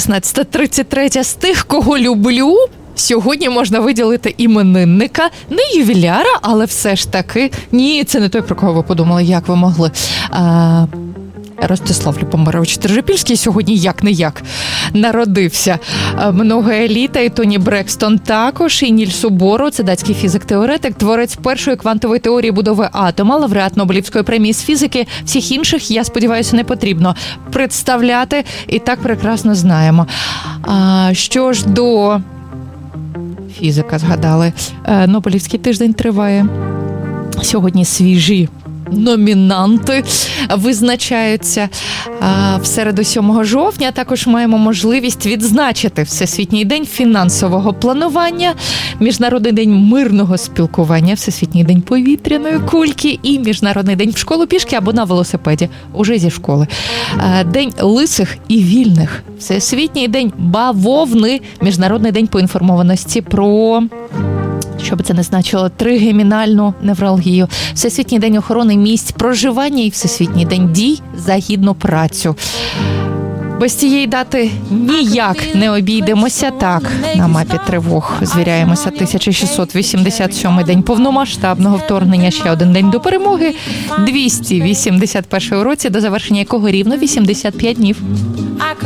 16:33. З тих, кого люблю, сьогодні можна виділити іменинника, не ювіляра, але все ж таки... Ні, це не той, про кого ви подумали, як ви могли. Ростислав Любомирович Трижопільський сьогодні як-не-як народився. Многое літа, і Тоні Брекстон також, і Нільсу Бору, це датський фізик-теоретик, творець першої квантової теорії будови атома, лауреат Нобелівської премії з фізики. Всіх інших, я сподіваюся, не потрібно представляти, і так прекрасно знаємо. Що ж до фізика згадали, Нобелівський тиждень триває. Сьогодні свіжі номінанти визначаються. В середу 7 жовтня також маємо можливість відзначити Всесвітній день фінансового планування, Міжнародний день мирного спілкування, Всесвітній день повітряної кульки і Міжнародний день в школу пішки або на велосипеді, уже зі школи. День лисих і вільних, Всесвітній день бавовни, Міжнародний день поінформованості про... що би це не значило, тригемінальну невралгію, Всесвітній день охорони місць проживання і Всесвітній день дій за гідну працю. Без цієї дати ніяк не обійдемося. Так, на мапі тривог звіряємося. 1687 день повномасштабного вторгнення, ще один день до перемоги, 281 році, до завершення якого рівно 85 днів.